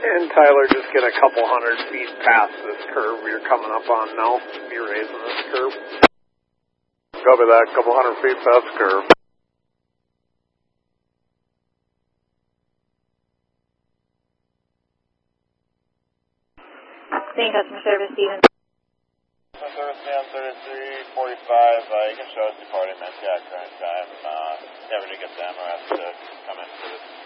And Tyler, just get a couple 100 feet past this curve you're coming up on now. You're raising this curve. Copy that, couple 100 feet past the curve. Same customer service, Steven. Customer service, man, 3345. You can show us departing, man. Yeah, current time. Never to get them or ask to come in for this.